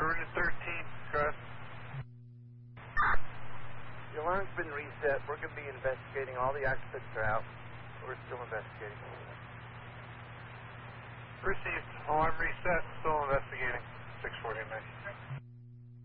Route 13, Chris. The alarm's been reset. We're going to be investigating. All the occupants are out. We're still investigating. Received. Alarm reset. Still investigating. 649.